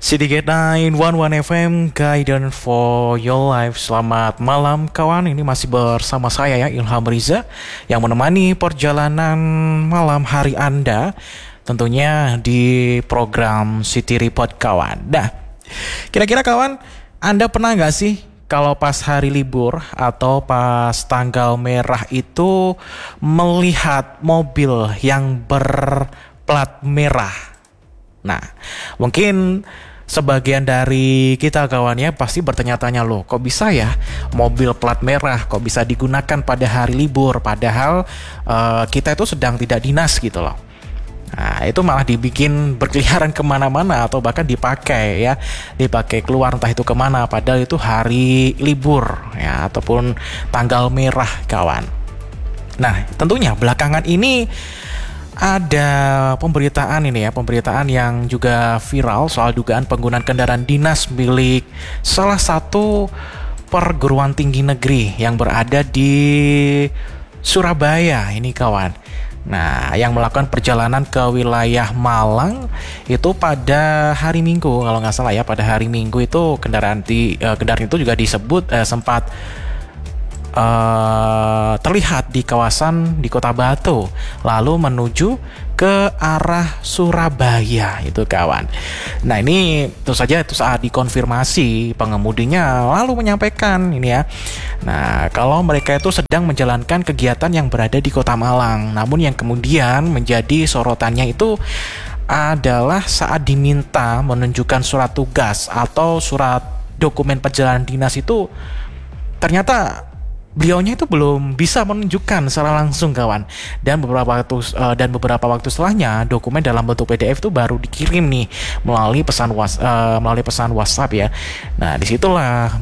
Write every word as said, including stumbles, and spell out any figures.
Sedikit nine one one F M Guidance for Your Life. Selamat malam kawan, ini masih bersama saya ya, Ilham Riza, yang menemani perjalanan malam hari Anda, tentunya di program City Report kawan. Nah, kira-kira kawan, Anda pernah gak sih kalau pas hari libur atau pas tanggal merah itu melihat mobil yang berplat merah? Nah, mungkin sebagian dari kita kawan ya pasti bertanya-tanya, loh kok bisa ya mobil plat merah kok bisa digunakan pada hari libur, padahal uh, kita itu sedang tidak dinas gitu loh. Nah, itu malah dibikin berkeliaran kemana-mana atau bahkan dipakai ya, dipakai keluar entah itu kemana, padahal itu hari libur ya ataupun tanggal merah kawan. Nah, tentunya belakangan ini ada pemberitaan ini ya, pemberitaan yang juga viral soal dugaan penggunaan kendaraan dinas milik salah satu perguruan tinggi negeri yang berada di Surabaya ini kawan. Nah, yang melakukan perjalanan ke wilayah Malang itu pada hari Minggu kalau nggak salah ya, pada hari Minggu itu kendaraan di uh, kendaraan itu juga disebut uh, sempat Uh, terlihat di kawasan di Kota Batu, lalu menuju ke arah Surabaya itu kawan. Nah, ini tentu saja itu saat dikonfirmasi pengemudinya lalu menyampaikan ini ya. Nah, kalau mereka itu sedang menjalankan kegiatan yang berada di Kota Malang, namun yang kemudian menjadi sorotannya itu adalah saat diminta menunjukkan surat tugas atau surat dokumen perjalanan dinas itu, ternyata beliaunya itu belum bisa menunjukkan secara langsung kawan, dan beberapa waktu uh, dan beberapa waktu setelahnya dokumen dalam bentuk P D F itu baru dikirim nih melalui pesan was, uh, melalui pesan WhatsApp ya. Nah, disitulah